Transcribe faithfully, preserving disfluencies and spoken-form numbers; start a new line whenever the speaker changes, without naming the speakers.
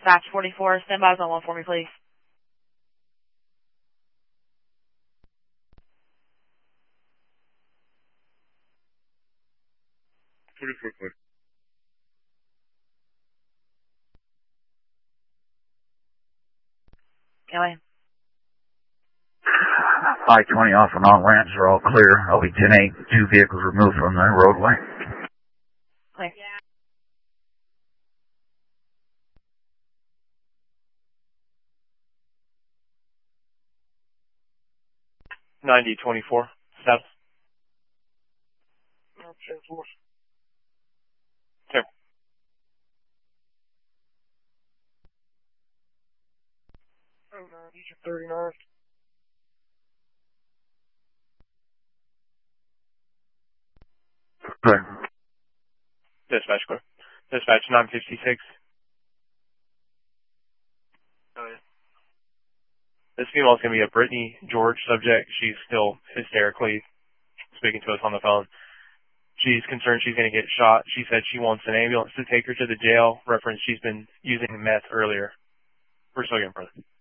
Dispatch forty-four, stand by zone one for me, please.
forty-four, please.
Kelly.
I twenty off and on ramps are all clear. L B ten eight, two vehicles removed from the roadway.
Clear.
ninety twenty-four, status.
ten four.
Clear.
Egypt thirty-nine.
Clear.
Dispatch clear. Dispatch nine fifty-six.
Oh, yeah.
This female is going to be a Brittany George subject. She's still hysterically speaking to us on the phone. She's concerned she's going to get shot. She said she wants an ambulance to take her to the jail. Reference she's been using meth earlier. We're still getting further.